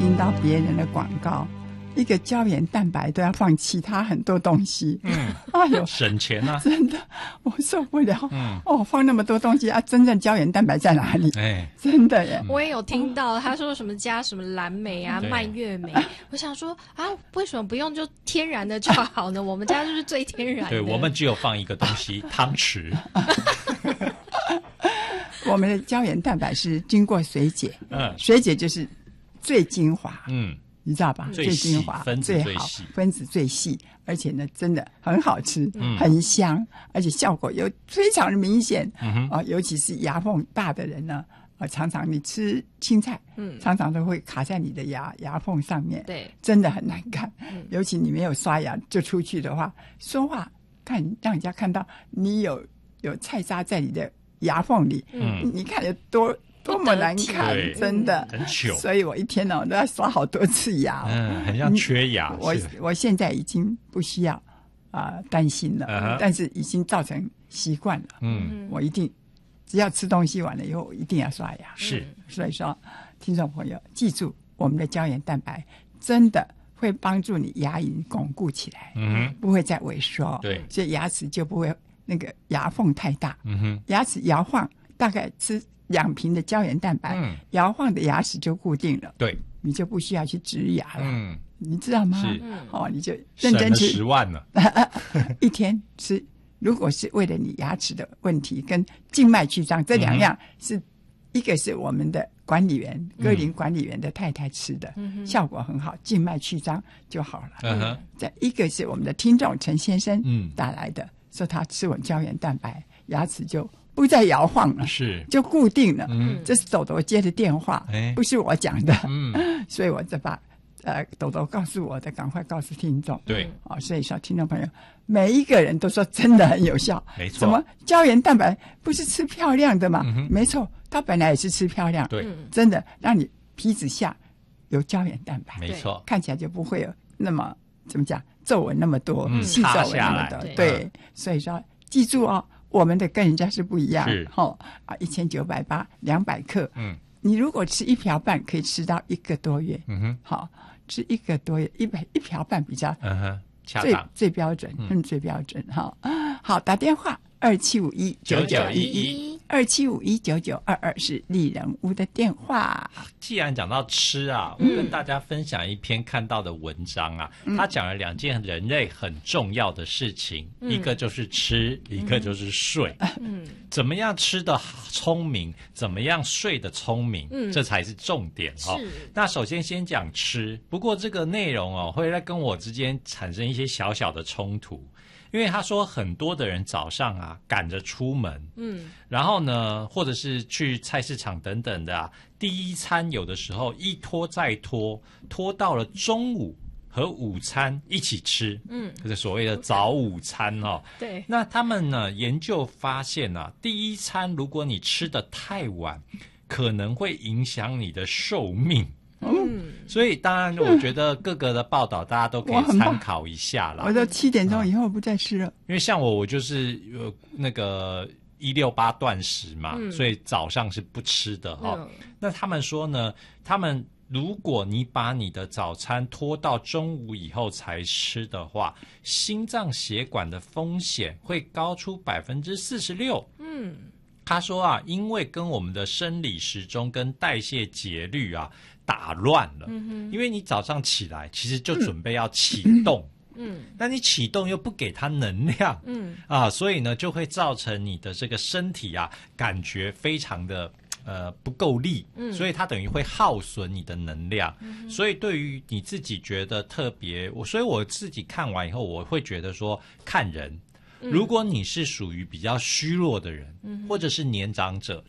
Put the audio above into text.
听到别人的广告，一个胶原蛋白都要放其他很多东西，哎呦， 省钱啊！ 真的我受不了，放那么多东西啊，真正胶原蛋白在哪里？真的耶！ 我也有听到他说什么加什么蓝莓啊、蔓越莓，我想说啊，为什么不用就天然的就好呢？我们家就是最天然的。 对，我们只有放一个东西，汤匙。 我们的胶原蛋白是经过水解，水解就是最精华，你知道吧？最精华， 分子最细， 分子最细，而且呢，真的很好吃，很香，而且效果又非常的明显。尤其是牙缝大的人呢，常常你吃青菜，常常都会卡在你的牙缝上面， 对， 真的很难看。尤其你没有刷牙就出去的话，说话让人家看到你有菜渣在你的牙缝里，你看有多么难看，真的很糗。 所以我一天都要刷好多次牙， 很像缺牙。 我现在已经不需要担心了，但是已经造成习惯了。我一定只要吃东西完了以后，我一定要刷牙。 是， 所以说，听众朋友记住，我们的胶原蛋白真的会帮助你牙龈巩固起来，不会再萎缩。 对， 所以牙齿就不会那个牙缝太大。牙齿摇晃，大概吃2瓶的胶原蛋白，摇晃的牙齿就固定了。 对， 你就不需要去植牙了。你知道吗？ 是， 你就认真吃 ，10万了。 一天吃，如果是为了你牙齿的问题跟静脉曲张这2样，是一个是我们的管理员歌林管理员的太太吃的，效果很好，静脉曲张就好了。再一个是我们的听众陈先生打来的，说他吃完胶原蛋白，牙齿就不再摇晃了， 是就固定了。这是豆豆接的电话，不是我讲的。所以我就把豆豆告诉我的赶快告诉听众。 对， 所以说听众朋友每一个人都说真的很有效。 没错， 什么胶原蛋白不是吃漂亮的吗？没错，它本来也是吃漂亮。 对， 真的让你皮脂下有胶原蛋白， 没错， 看起来就不会有那么怎么讲皱纹那么多，细皱纹那么多。对，所以说记住我们的跟人家是不一样。1980 200克，你如果吃1瓢半，可以吃到1个多月。好，吃1个多月，1瓢半比较最标准，最标准。好，打电话27519911。27519922是丽人屋的电话。 既然讲到吃啊，我跟大家分享一篇看到的文章啊，他讲了2件人类很重要的事情，一个就是吃，一个就是睡。怎么样吃的聪明，怎么样睡的聪明，这才是重点那首先讲吃，不过这个内容会在跟我之间产生一些小小的冲突。因为他说很多的人早上赶着出门，然后呢，或者是去菜市场等等的第一餐有的时候一拖再拖，拖到了中午和午餐一起吃，就是所谓的早午餐对。 那他们呢研究发现第一餐如果你吃得太晚，可能会影响你的寿命。所以当然我觉得各个的报道大家都可以参考一下啦。 我都7点钟以后不再吃了。 因为像我就是那个168断食嘛，所以早上是不吃的那他们说呢，如果你把你的早餐拖到中午以后才吃的话，心脏血管的风险会高出46%。他说因为跟我们的生理时钟跟代谢节律打乱了。因为你早上起来其实就准备要启动，那你启动又不给它能量，所以呢就会造成你的这个身体感觉非常的不够力，所以它等于会耗损你的能量。所以对于你自己觉得特别，所以我自己看完以后，我会觉得说看人。如果你是属于比较虚弱的人，或者是年长者，